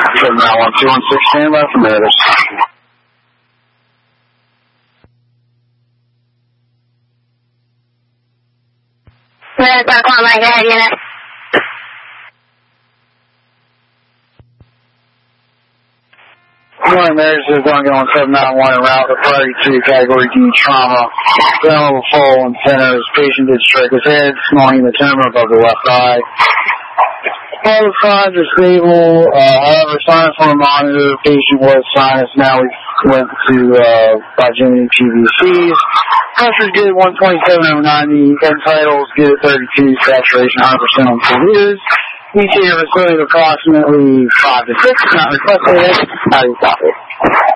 791-216, standby for Meredith. Meredith, Aqua Mike, go ahead, unit. Good morning, Meredith. This is going on 791 en route to Priority 2, Category D, trauma. Ground level full and center. This patient did strike his head, small hematoma above the left eye. All the signs are stable. However, sinus on the monitor. Patient was sinus. Now we went to Biogenetic PVCs. Pressure's good, 127/90. End vitals good at 32. Saturation 100% on 2 liters. ETA of facility approximately 5 to 6. Not requested. How do you copy?